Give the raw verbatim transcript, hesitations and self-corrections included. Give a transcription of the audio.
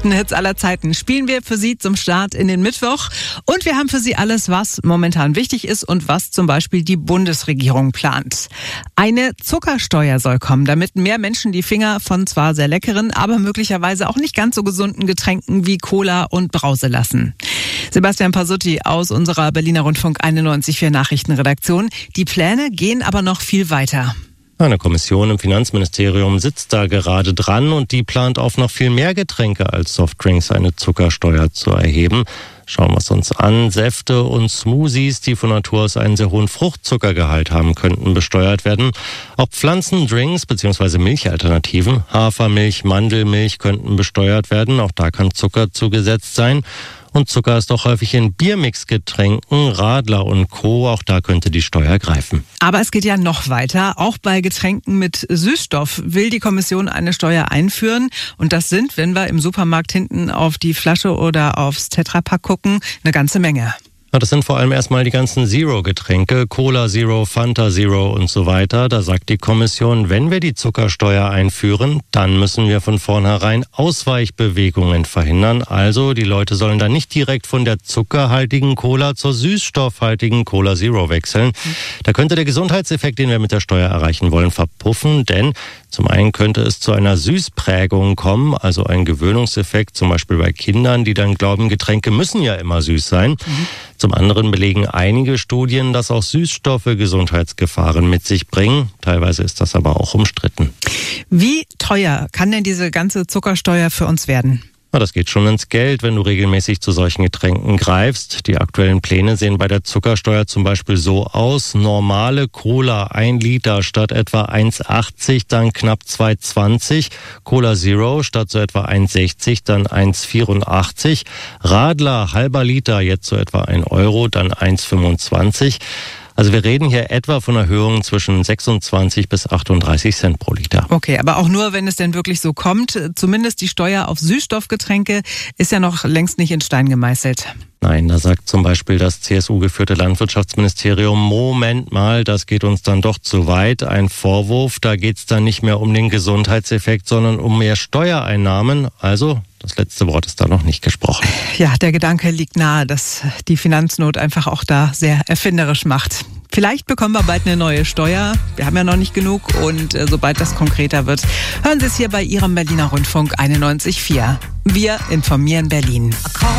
besten Hits aller Zeiten spielen wir für Sie zum Start in den Mittwoch. Und wir haben für Sie alles, was momentan wichtig ist und was zum Beispiel die Bundesregierung plant. Eine Zuckersteuer soll kommen, damit mehr Menschen die Finger von zwar sehr leckeren, aber möglicherweise auch nicht ganz so gesunden Getränken wie Cola und Brause lassen. Sebastian Pasutti aus unserer Berliner Rundfunk einundneunzig Komma vier Nachrichtenredaktion. Die Pläne gehen aber noch viel weiter. Eine Kommission im Finanzministerium sitzt da gerade dran und die plant auf noch viel mehr Getränke als Softdrinks eine Zuckersteuer zu erheben. Schauen wir es uns an. Säfte und Smoothies, die von Natur aus einen sehr hohen Fruchtzuckergehalt haben, könnten besteuert werden. Auch Pflanzendrinks bzw. Milchalternativen, Hafermilch, Mandelmilch könnten besteuert werden. Auch da kann Zucker zugesetzt sein. Und Zucker ist auch häufig in Biermixgetränken, Radler und Co. Auch da könnte die Steuer greifen. Aber es geht ja noch weiter. Auch bei Getränken mit Süßstoff will die Kommission eine Steuer einführen. Und das sind, wenn wir im Supermarkt hinten auf die Flasche oder aufs Tetrapack gucken, eine ganze Menge. Das sind vor allem erstmal die ganzen Zero-Getränke, Cola Zero, Fanta Zero und so weiter. Da sagt die Kommission, wenn wir die Zuckersteuer einführen, dann müssen wir von vornherein Ausweichbewegungen verhindern. Also die Leute sollen dann nicht direkt von der zuckerhaltigen Cola zur süßstoffhaltigen Cola Zero wechseln. Da könnte der Gesundheitseffekt, den wir mit der Steuer erreichen wollen, verpuffen, denn zum einen könnte es zu einer Süßprägung kommen, also ein Gewöhnungseffekt, zum Beispiel bei Kindern, die dann glauben, Getränke müssen ja immer süß sein. Mhm. Zum anderen belegen einige Studien, dass auch Süßstoffe Gesundheitsgefahren mit sich bringen. Teilweise ist das aber auch umstritten. Wie teuer kann denn diese ganze Zuckersteuer für uns werden? Das geht schon ins Geld, wenn du regelmäßig zu solchen Getränken greifst. Die aktuellen Pläne sehen bei der Zuckersteuer zum Beispiel so aus. Normale Cola ein Liter statt etwa eins achtzig, dann knapp zwei zwanzig. Cola Zero statt so etwa eins sechzig, dann eins vierundachtzig. Radler halber Liter jetzt so etwa ein Euro, dann eins fünfundzwanzig. Also wir reden hier etwa von Erhöhungen zwischen sechsundzwanzig bis achtunddreißig Cent pro Liter. Okay, aber auch nur, wenn es denn wirklich so kommt. Zumindest die Steuer auf Süßstoffgetränke ist ja noch längst nicht in Stein gemeißelt. Nein, da sagt zum Beispiel das C S U-geführte Landwirtschaftsministerium, Moment mal, das geht uns dann doch zu weit. Ein Vorwurf, da geht es dann nicht mehr um den Gesundheitseffekt, sondern um mehr Steuereinnahmen. Also das letzte Wort ist da noch nicht gesprochen. Ja, der Gedanke liegt nahe, dass die Finanznot einfach auch da sehr erfinderisch macht. Vielleicht bekommen wir bald eine neue Steuer. Wir haben ja noch nicht genug. Und äh, sobald das konkreter wird, hören Sie es hier bei Ihrem Berliner Rundfunk einundneunzig Komma vier. Wir informieren Berlin.